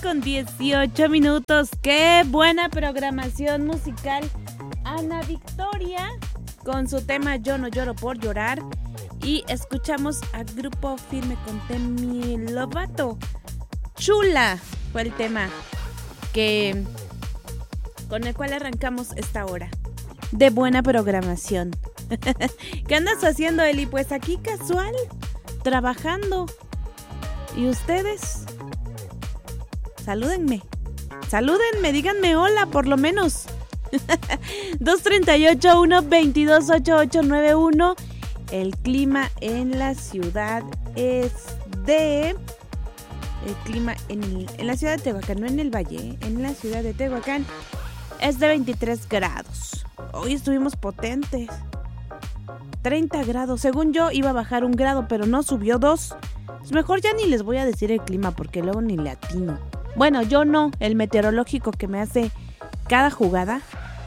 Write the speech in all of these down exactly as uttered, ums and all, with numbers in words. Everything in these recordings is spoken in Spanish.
con dieciocho minutos. ¡Qué buena programación musical! Ana Victoria con su tema Yo no lloro por llorar. Y escuchamos a Grupo Firme con Demi Lovato. Chula fue el tema que con el cual arrancamos esta hora de buena programación. ¿Qué andas haciendo, Eli? Pues aquí casual, trabajando. ¿Y ustedes? Salúdenme. Salúdenme, díganme hola por lo menos. dos treinta y ocho, uno veintidós, ochenta y ocho noventa y uno. El clima en la ciudad es de... El clima en, el, en la ciudad de Tehuacán, no en el valle, en la ciudad de Tehuacán es de veintitrés grados. Hoy estuvimos potentes. treinta grados. Según yo iba a bajar un grado, pero no, subió dos. Pues mejor ya ni les voy a decir el clima porque luego ni le atino. Bueno, yo no, el meteorológico que me hace cada jugada.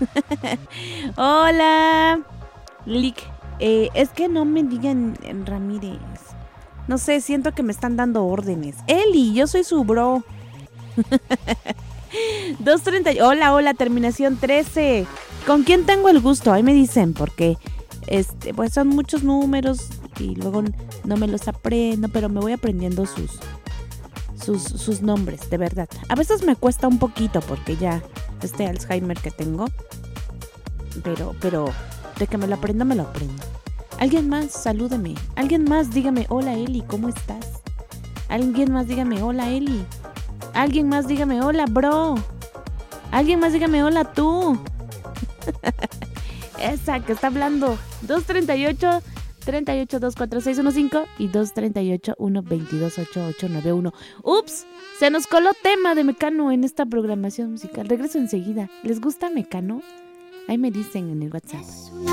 Hola, Lick. Eh, es que no me digan Ramírez. No sé, siento que me están dando órdenes. Eli, yo soy su bro. dos treinta. Hola, hola, terminación trece. ¿Con quién tengo el gusto? Ahí me dicen, porque este, pues son muchos números y luego no me los aprendo, pero me voy aprendiendo sus, sus, sus nombres, de verdad. A veces me cuesta un poquito porque ya este Alzheimer que tengo, pero, pero de que me lo aprendo, me lo aprendo. Alguien más, salúdeme. Alguien más, dígame, hola Eli, ¿cómo estás? Alguien más, dígame, hola Eli. Alguien más, dígame, hola bro. Alguien más, dígame, hola tú. Esa que está hablando. dos treinta y ocho, treinta y ocho, dos cuatro seis uno cinco y dos treinta y ocho, uno veintidós, ochenta y ocho noventa y uno. Ups, se nos coló tema de Mecano en esta programación musical. Regreso enseguida. ¿Les gusta Mecano? Ahí me dicen en el WhatsApp.